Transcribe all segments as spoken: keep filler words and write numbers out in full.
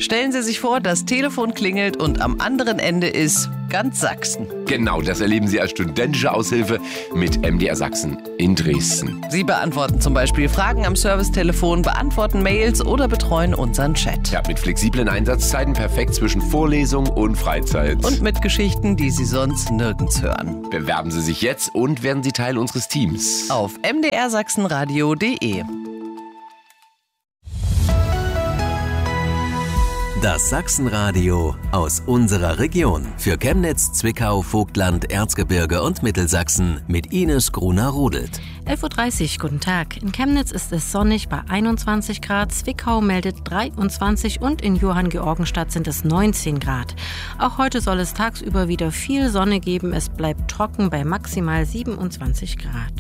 Stellen Sie sich vor, das Telefon klingelt und am anderen Ende ist ganz Sachsen. Genau, das erleben Sie als studentische Aushilfe mit M D R Sachsen in Dresden. Sie beantworten zum Beispiel Fragen am Servicetelefon, beantworten Mails oder betreuen unseren Chat. Ja, mit flexiblen Einsatzzeiten perfekt zwischen Vorlesung und Freizeit. Und mit Geschichten, die Sie sonst nirgends hören. Bewerben Sie sich jetzt und werden Sie Teil unseres Teams. Auf m d r sachsenradio punkt de. Das Sachsenradio aus unserer Region. Für Chemnitz, Zwickau, Vogtland, Erzgebirge und Mittelsachsen mit Ines Gruner-Rudelt. elf Uhr dreißig, guten Tag. In Chemnitz ist es sonnig bei einundzwanzig Grad, Zwickau meldet dreiundzwanzig und in Johanngeorgenstadt sind es neunzehn Grad. Auch heute soll es tagsüber wieder viel Sonne geben. Es bleibt trocken bei maximal siebenundzwanzig Grad.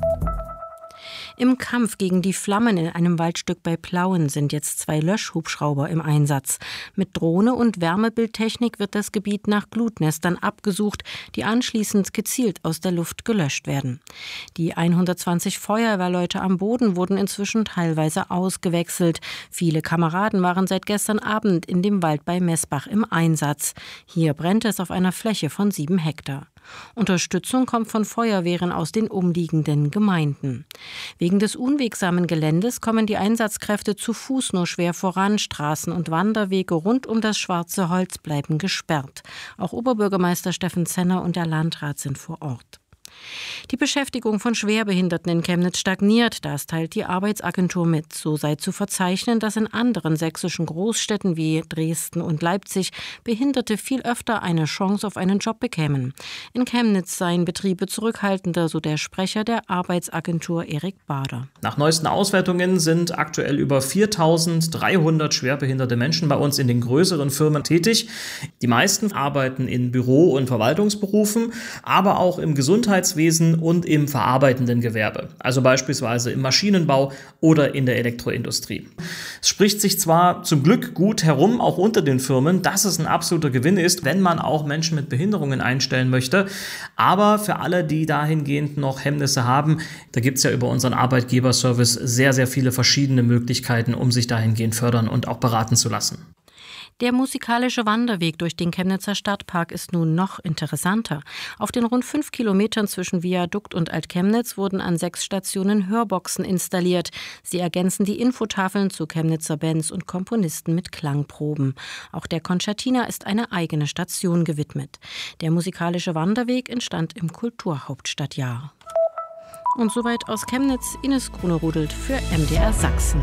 Im Kampf gegen die Flammen in einem Waldstück bei Plauen sind jetzt zwei Löschhubschrauber im Einsatz. Mit Drohne und Wärmebildtechnik wird das Gebiet nach Glutnestern abgesucht, die anschließend gezielt aus der Luft gelöscht werden. Die hundertzwanzig Feuerwehrleute am Boden wurden inzwischen teilweise ausgewechselt. Viele Kameraden waren seit gestern Abend in dem Wald bei Messbach im Einsatz. Hier brennt es auf einer Fläche von sieben Hektar. Unterstützung kommt von Feuerwehren aus den umliegenden Gemeinden. Wegen des unwegsamen Geländes kommen die Einsatzkräfte zu Fuß nur schwer voran. Straßen und Wanderwege rund um das Schwarze Holz bleiben gesperrt. Auch Oberbürgermeister Steffen Zenner und der Landrat sind vor Ort. Die Beschäftigung von Schwerbehinderten in Chemnitz stagniert, das teilt die Arbeitsagentur mit. So sei zu verzeichnen, dass in anderen sächsischen Großstädten wie Dresden und Leipzig Behinderte viel öfter eine Chance auf einen Job bekämen. In Chemnitz seien Betriebe zurückhaltender, so der Sprecher der Arbeitsagentur Erik Bader. Nach neuesten Auswertungen sind aktuell über viertausenddreihundert schwerbehinderte Menschen bei uns in den größeren Firmen tätig. Die meisten arbeiten in Büro- und Verwaltungsberufen, aber auch im Gesundheitswesen und im verarbeitenden Gewerbe, also beispielsweise im Maschinenbau oder in der Elektroindustrie. Es spricht sich zwar zum Glück gut herum, auch unter den Firmen, dass es ein absoluter Gewinn ist, wenn man auch Menschen mit Behinderungen einstellen möchte, aber für alle, die dahingehend noch Hemmnisse haben, da gibt es ja über unseren Arbeitgeberservice sehr, sehr viele verschiedene Möglichkeiten, um sich dahingehend fördern und auch beraten zu lassen. Der musikalische Wanderweg durch den Chemnitzer Stadtpark ist nun noch interessanter. Auf den rund fünf Kilometern zwischen Viadukt und Alt-Chemnitz wurden an sechs Stationen Hörboxen installiert. Sie ergänzen die Infotafeln zu Chemnitzer Bands und Komponisten mit Klangproben. Auch der Concertina ist eine eigene Station gewidmet. Der musikalische Wanderweg entstand im Kulturhauptstadtjahr. Und soweit aus Chemnitz, Ines Gruner-Rudelt für M D R Sachsen.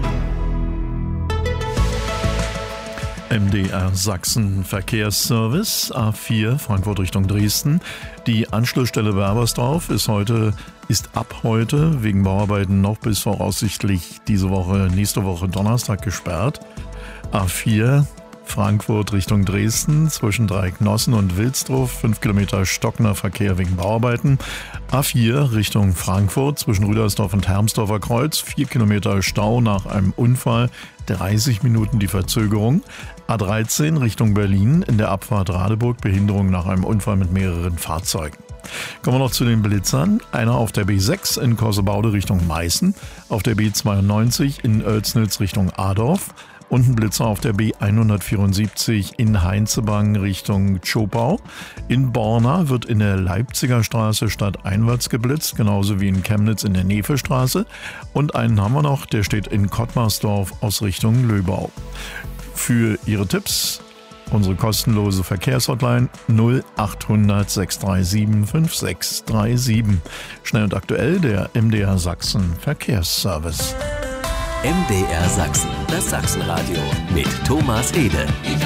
M D R Sachsen Verkehrsservice, A vier, Frankfurt Richtung Dresden. Die Anschlussstelle Werbersdorf ist heute, ist ab heute wegen Bauarbeiten noch bis voraussichtlich diese Woche, nächste Woche Donnerstag gesperrt. A vier, Frankfurt Richtung Dresden, zwischen Dreiecknossen und Wilsdruff, fünf Kilometer stockender Verkehr wegen Bauarbeiten. A vier Richtung Frankfurt, zwischen Rüdersdorf und Hermsdorfer Kreuz, vier Kilometer Stau nach einem Unfall, dreißig Minuten die Verzögerung. A dreizehn Richtung Berlin, in der Abfahrt Radeburg, Behinderung nach einem Unfall mit mehreren Fahrzeugen. Kommen wir noch zu den Blitzern. Einer auf der B sechs in Korsebaude Richtung Meißen, auf der B zweiundneunzig in Oelsnitz Richtung Adorf und ein Blitzer auf der B hundertvierundsiebzig in Heinzebang Richtung Zschopau. In Borna wird in der Leipziger Straße stadteinwärts geblitzt, genauso wie in Chemnitz in der Nevestraße. Und einen haben wir noch, der steht in Kottmarsdorf aus Richtung Löbau. Für Ihre Tipps unsere kostenlose Verkehrshotline null achthundert sechs drei sieben fünf sechs drei sieben. Schnell und aktuell der M D R Sachsen Verkehrsservice. M D R Sachsen, das Sachsenradio mit Thomas Ede.